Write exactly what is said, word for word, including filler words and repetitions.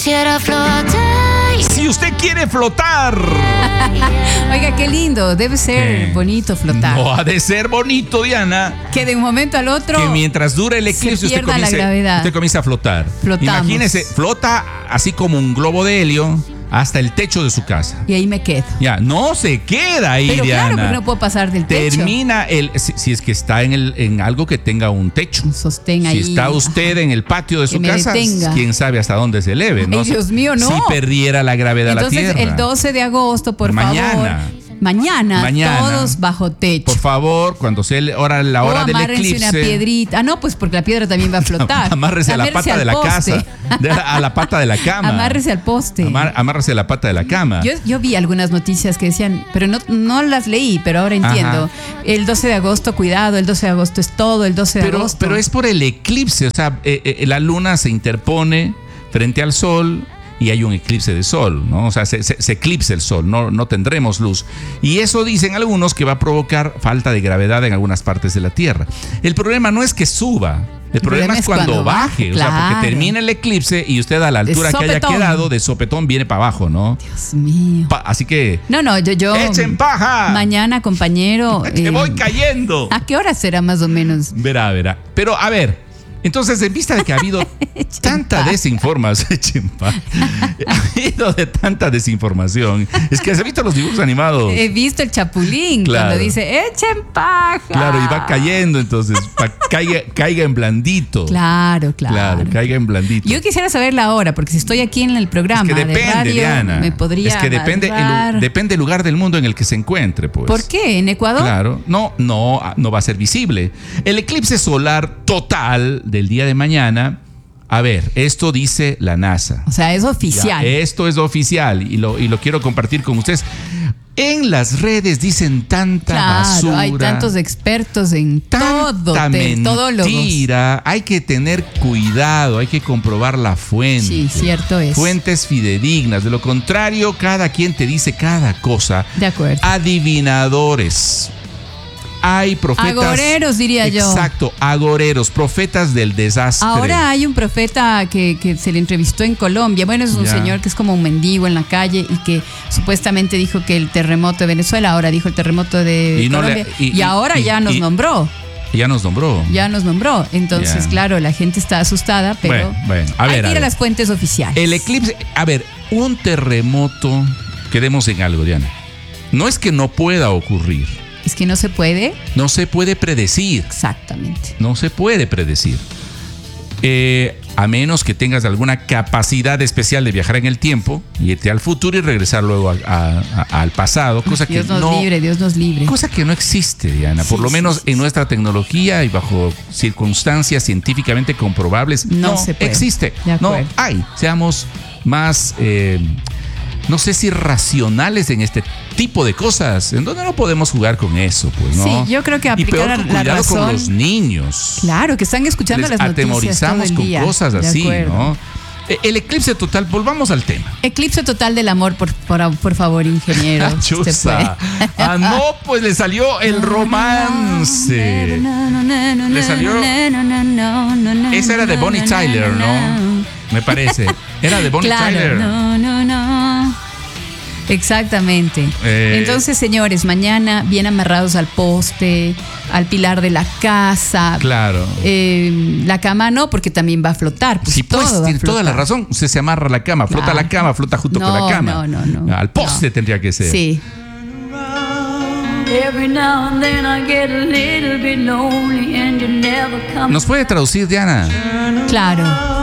Quisiera flotar. Si usted quiere flotar. Oiga, qué lindo. Debe ser ¿Qué? bonito flotar. No ha de ser bonito, Diana. Que de un momento al otro. Que mientras dure el se eclipse usted pierda la comience, gravedad. usted comienza a flotar. Flotamos. Imagínese, flota así como un globo de helio hasta el techo de su casa. Y ahí me quedo. Ya, no se queda ahí, Pero Diana. claro, porque no puedo pasar del techo. Termina el si, si es que está en el en algo que tenga un techo. Un sostén Si ahí. está usted en el patio de Que su me casa, detenga. quién sabe hasta dónde se eleve, ¿no? Ay, Dios mío, no. Si perdiera la gravedad Entonces, la Tierra. el doce de agosto, por Mañana. favor. Mañana, Mañana. todos bajo techo. Por favor, cuando sea el- hora, la hora o del amárrense eclipse. una piedrita. Ah, no, pues porque la piedra también va a flotar. Amárrese a la Amárrese pata al de la poste. casa. De- a la pata de la cama. Amárrese al poste. Amar- amárrese a la pata de la cama. Yo, yo vi algunas noticias que decían, pero no, no las leí, pero ahora entiendo. Ajá. El doce de agosto, cuidado, el doce de agosto es todo, el doce de pero, agosto. pero es por el eclipse. O sea, eh, eh, la luna se interpone frente al sol y hay un eclipse de sol, ¿no? O sea, se, se, se eclipsa el sol, no, no tendremos luz. Y eso dicen algunos que va a provocar falta de gravedad en algunas partes de la Tierra. El problema no es que suba. El, el problema, problema es cuando, cuando baje, baje. Claro. O sea, porque termina el eclipse y usted a la altura que haya quedado de sopetón viene para abajo, ¿no? Dios mío. Pa- así que No, no, yo, yo ¡echen paja! Mañana, compañero. ¡Que eh, voy cayendo! ¿A qué hora será más o menos? Verá, verá. Pero a ver, entonces en vista de que ha habido tanta desinformación, echen paja. Ha habido de tanta desinformación. Es que has visto los dibujos animados. He visto el Chapulín Claro. cuando dice echen paja. Claro, y va cayendo, entonces pa- caiga, caiga en blandito. Claro, claro. Claro, caiga en blandito. Yo quisiera saber la hora, porque si estoy aquí en el programa Es que depende, de radio, Diana. me podría Es que depende el, agarrar. depende el lugar del mundo en el que se encuentre, pues. ¿Por qué? ¿En Ecuador? Claro, no, no, no va a ser visible. El eclipse solar total del día de mañana, a ver, esto dice la NASA. O sea, es oficial. Ya, esto es oficial y lo, y lo quiero compartir con ustedes. En las redes dicen tanta Claro, basura. hay tantos expertos en todo, Tanta de todólogos. mentira. Hay que tener cuidado, hay que comprobar la fuente. Sí, cierto es. Fuentes fidedignas. De lo contrario, cada quien te dice cada cosa. De acuerdo. Adivinadores. Hay profetas. Agoreros, diría yo. Exacto, agoreros, profetas del desastre. Ahora hay un profeta que, que se le entrevistó en Colombia. Bueno, es un Ya. señor que es como un mendigo en la calle y que supuestamente dijo que el terremoto de Venezuela, ahora dijo el terremoto de Y no Colombia. le- y, y- ahora y- ya nos y- nombró. Ya nos nombró. Ya nos nombró. Entonces, Ya. claro, la gente está asustada, pero Bueno, bueno, a hay ver, que a ir a ver. las fuentes oficiales. El eclipse, a ver, un terremoto, quedemos en algo, Diana. No es que no pueda ocurrir, Es que no se puede. no se puede predecir, Exactamente. no se puede predecir. Eh, a menos que tengas alguna capacidad especial de viajar en el tiempo, irte al futuro y regresar luego a- a- a- al pasado, cosa que Dios nos no, libre, Dios nos libre. cosa que no existe, Diana. Por Sí, lo sí, menos sí, en sí. nuestra tecnología y bajo circunstancias científicamente comprobables, No no, se puede. existe. De No acuerdo. hay. Seamos más, eh, no sé si racionales en este tipo de cosas. En donde no podemos jugar con eso, pues, ¿no? Sí, yo creo que y aplicar peor, la cuidado razón. con los niños. Claro, que están escuchando Les las noticias todo atemorizamos el con día. cosas De así, acuerdo. ¿no? Eh, El eclipse total, volvamos al tema. Eclipse total del amor, por, por, por favor, ingeniero. Ah, Se puede. chusa. Ah, no, pues le salió el romance. Le salió. Esa era de Bonnie Tyler, ¿no? Me parece. Era de Bonnie Claro, Tyler. no, no, no. Exactamente. Eh. Entonces, señores, mañana bien amarrados al poste, al pilar de la casa. Claro. Eh, la cama no, porque también va a flotar. Pues Sí, pues todo va a tiene toda la flotar. razón. Usted se amarra a la cama, flota Claro. la cama, flota junto No, con la cama. no, no, no. Al poste No. tendría que ser. Sí. Every now and then I get a little bit lonely and you never come. ¿Nos puede traducir, Diana? Claro.